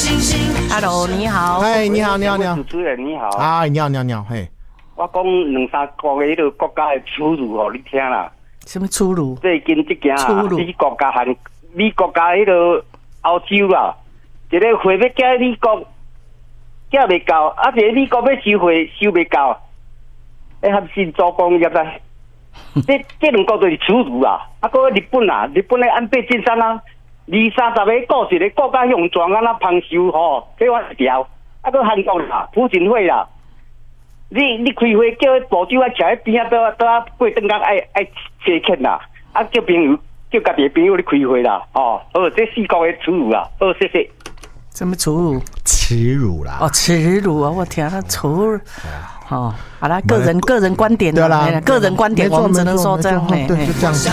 Hello， 你好。 哎，你好，你好，你好。 主持人你好。 哎，你好，你好，你好。嘿， 我讲2-3个月迄个国家的耻辱哦，你听啦。 什么耻辱？ 最近这件啊，美国加迄个欧洲啦，一个货要寄美国，寄袂到，啊，一个美国要收货收袂到，合新做工业啦。这两个就是耻辱啊！啊，搁日本啊，日本的安倍晋三啊，20-30个顾一个国家用状啊，那旁收吼，这我一条。啊，搁韩国啦，朴槿惠啦，你开会叫部长啊，徛喺边啊，都过顿工爱切欠啦，啊，叫朋友叫家己的朋友咧开会啦，哦，这4个的耻辱啊，谢谢。 什么耻辱？ 耻辱啦！ 哦，耻辱啊！我天啊，耻辱！哦，好啦，个人观点， 对啦， 个人观点，我们只能说这样， 对，就这样。